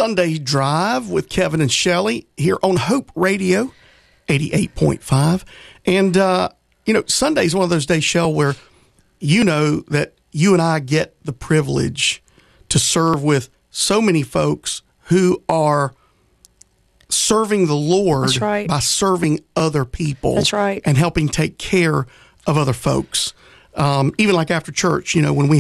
Sunday Drive with Kevin and Shelley here on Hope Radio 88.5. And, Sunday is one of those days, Shell, where you know that you and I get the privilege to serve with so many folks who are serving the Lord. That's right. By serving other people. That's right. And helping take care of other folks. Even like after church, when we